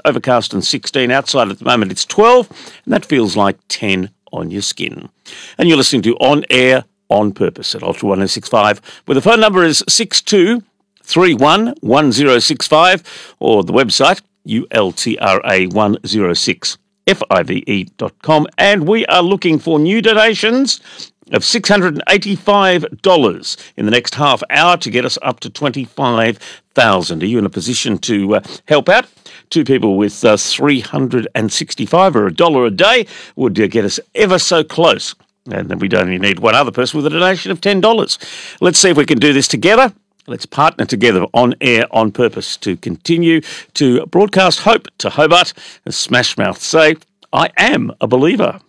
overcast and 16 outside at the moment. It's 12, and that feels like 10 on your skin. And you're listening to On Air, On Purpose at Ultra 1065, where the phone number is 62311065, or the website ultra1065.com, and we are looking for new donations of $685 in the next half hour to get us up to $25,000. Are you in a position to help out? Two people with $365 or $1 a day would get us ever so close. And then we'd only need one other person with a donation of $10. Let's see if we can do this together. Let's partner together on air, on purpose, to continue to broadcast hope to Hobart. As Smash Mouth say, I am a believer.